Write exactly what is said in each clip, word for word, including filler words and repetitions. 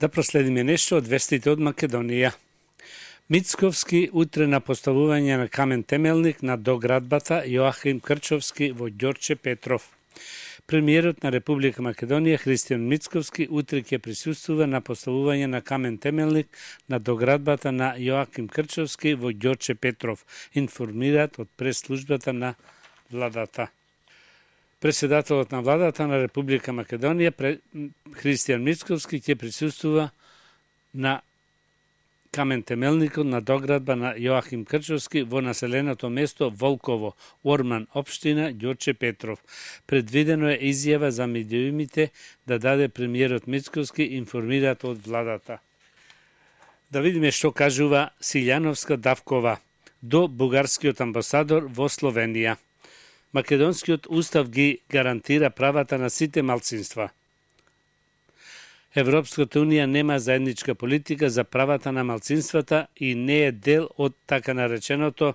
Да проследиме нешто од вестите од Македонија. Мицковски утре на поставување на камен темелник на доградбата Јоахим Крчовски во Ѓорче Петров. Премиерот на Република Македонија Христијан Мицковски утре ќе присуствува на поставување на камен темелник на доградбата на Јоахим Крчовски во Ѓорче Петров, информираат од прес-службата на владата. Председателот на владата на Република Македонија Христијан Мицковски ќе присуствува на камен темелникот на доградба на Јоахим Крчовски во населеното место Волково, Орман, општина Ѓорче Петров. Предвидено е изјава за медиумите да даде премиерот Мицковски, информираат од владата. Да видиме што кажува Силјановска Давкова до бугарскиот амбасадор во Словенија. Македонскиот устав ги гарантира правата на сите малцинства. Европската унија нема заедничка политика за правата на малцинствата и не е дел од така нареченото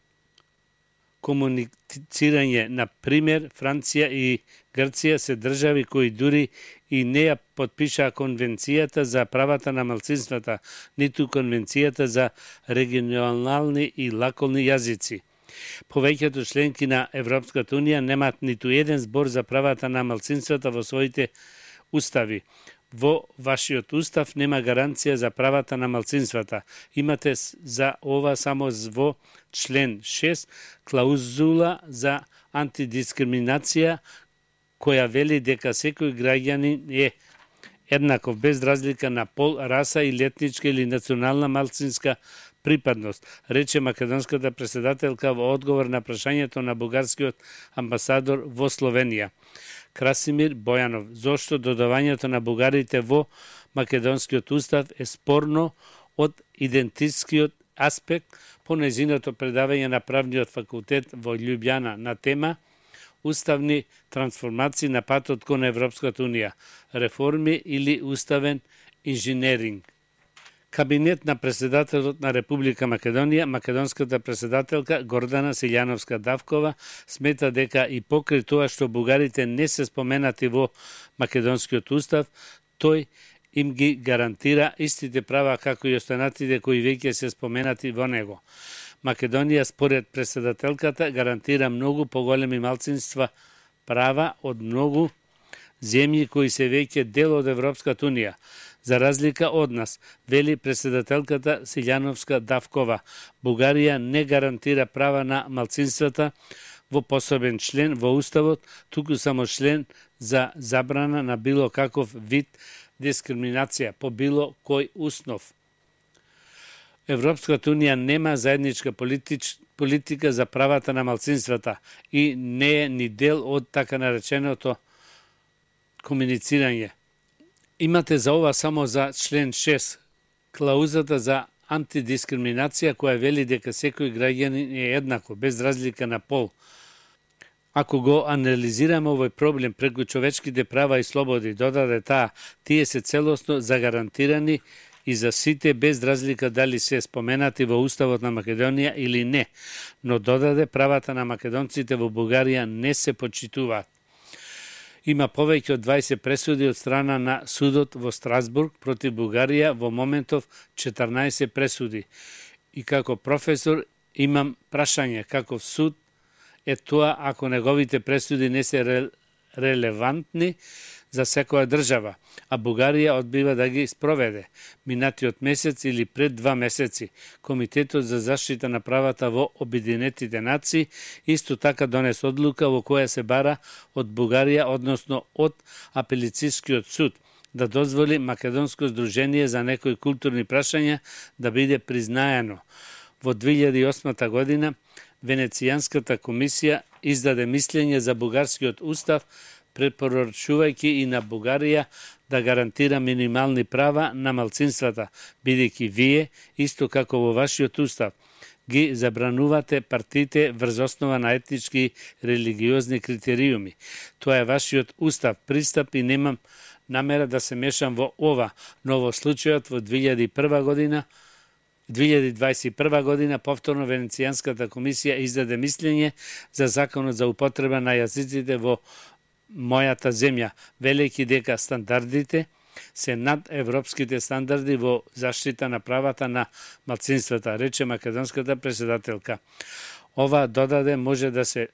комуницирање. На пример, Франција и Грција се држави кои дури и не ја потпишаа конвенцијата за правата на малцинствата, ниту конвенцијата за регионални и локални јазици. Повеќето членки на Европската унија немаат ниту еден збор за правата на малцинствата во своите устави. Во вашиот устав нема гаранција за правата на малцинствата. Имате за ова само во член шест клаузула за антидискриминација која вели дека секој граѓанин е еднаков без разлика на пол, раса или етничка или национална малцинска припадност, рече македонската председателка во одговор на прашањето на бугарскиот амбасадор во Словенија. Красимир Бојанов, зошто додавањето на бугарите во македонскиот устав е спорно од идентичкиот аспект по нејзиното предавање на правниот факултет во Љубљана на тема уставни трансформации на патот кон Европската унија, реформи или уставен инженеринг. Кабинет на председателот на Република Македонија, македонската председателка Гордана Силјановска Давкова, смета дека и покрај тоа што бугарите не се споменати во македонскиот устав, тој им ги гарантира истите права како и останатите кои веќе се споменати во него. Македонија, според председателката, гарантира многу поголеми малцинства права од многу земји кои се веќе дел од Европската унија. За разлика од нас, вели председателката Силјановска Давкова, Бугарија не гарантира права на малцинствата во посебен член во уставот, туку само член за забрана на било каков вид дискриминација по било кој уснов. Европската унија нема заедничка политич, политика за правата на малцинствата и не е ни дел од така нареченото комуницирање. Имате за ова само за член шест, клаузата за антидискриминација која вели дека секој граѓанин е еднаков, без разлика на пол. Ако го анализираме овој проблем преку човечките права и слободи, додаде таа, тие се целосно загарантирани и за сите без разлика дали се споменати во Уставот на Македонија или не, но додаде правата на македонците во Бугарија не се почитуваат. Има повеќе од дваесет пресуди од страна на судот во Страсбург против Бугарија, во моментов четрнаесет пресуди. И како професор имам прашање каков суд е тоа ако неговите пресуди не се ре, релевантни за секоја држава, а Бугарија одбива да ги спроведе. Минатиот месец или пред два месеци, Комитетот за заштита на правата во Обединетите нации исто така донес одлука во која се бара од Бугарија, односно од Апелацискиот суд, да дозволи Македонско здружение за некои културни прашања да биде признаено. Во две илјади и осма година Венецијанската комисија издаде мислење за бугарскиот устав, препорачувајќи и на Бугарија да гарантира минимални права на малцинствата, бидејќи вие, исто како во вашиот устав, ги забранувате партиите врз основа на етнички и религиозни критериуми. Тоа е вашиот устав, пристап и немам намера да се мешам во ова, но во случајот во две илјади и прва година две илјади дваесет и прва година повторно Венецијанската комисија издаде мислење за законот за употреба на јазиците во мојата земја, велејќи дека стандардите се над европските стандарди во заштита на правата на малцинствата, рече македонската председателка. Ова додаде може да се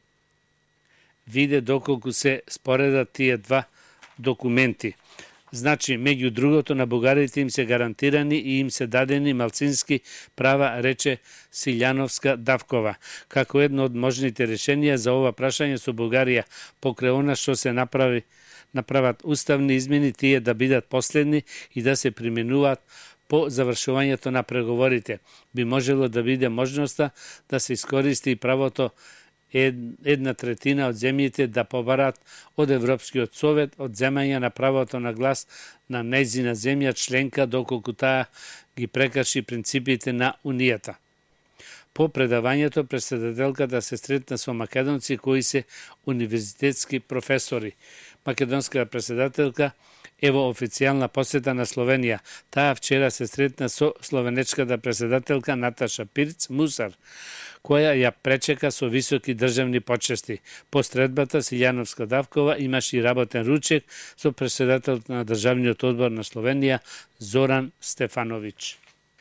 виде доколку се споредат тие два документи. Значи, меѓу другото, на бугарите им се гарантирани и им се дадени малцински права, рече Силјановска Давкова. Како едно од можните решенија за ова прашање со Бугарија, покрај она што се направи, направат уставни измени, тие да бидат последни и да се применуваат по завршувањето на преговорите. Би можело да биде можноста да се искористи правото една третина од земјите да побарат од Европскиот совет од земање на правото на глас на нејзина земја членка доколку таа ги прекрши принципите на Унијата. По предавањето председателката се сретна со македонци кои се универзитетски професори. Македонската председателка е во официјална посета на Словенија. Таа вчера се сретна со словенечката председателка Наташа Пирц Мусар, која ја пречека со високи државни почести. По средбата Силјановска Давкова имаше и работен ручек со председателот на Државниот одбор на Словенија Зоран Стефановиќ.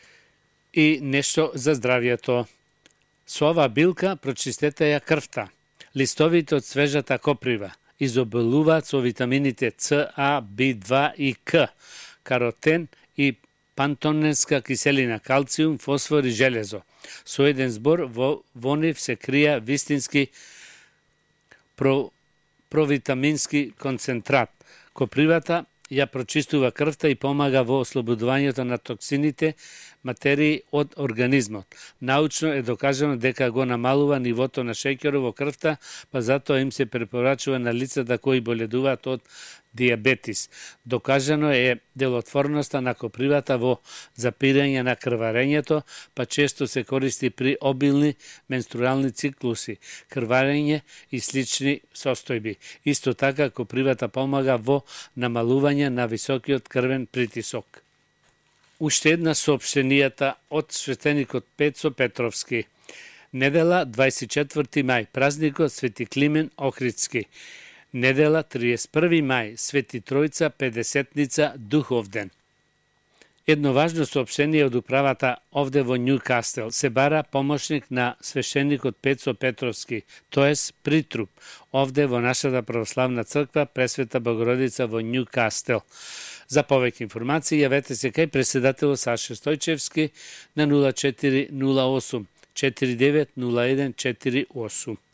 И нешто за здравјето. Со ова билка прочистете ја крвта. Листовите од свежата коприва изобилуваат со витамините С, А, Би два и К, каротен и пантоненска киселина, калциум, фосфор и железо. Со еден збор во, во нив се крија вистински про, провитамински концентрат. Копривата ја прочистува крвта и помага во ослободувањето на токсините, материи од организмот. Научно е докажано дека го намалува нивото на шеќерот во крвта, па затоа им се препорачува на лицата кои боледуваат од диабетис. Докажано е делотворноста на копривата во запирање на крварењето, па често се користи при обилни менструални циклуси, крварење и слични состојби. Исто така копривата помага во намалување на високиот крвен притисок. Уште една соопштенијата од светеникот Пецо Петровски. Недела дваесет и четврти мај, празникот Свети Климен Охридски. Недела триесет и први мај, Свети Тројца, педесетница, Духовден. Едно важно соопштение од управата овде во Њукастел. Се бара помошник на свещеникот Пецо Петровски, тоест притруп, овде во нашата православна црква Пресвета Богородица во Њукастел. За повеќе информации јавете се кај председателот Саша Стојчевски на нула четири нула осум четири девет нула еден четири осум.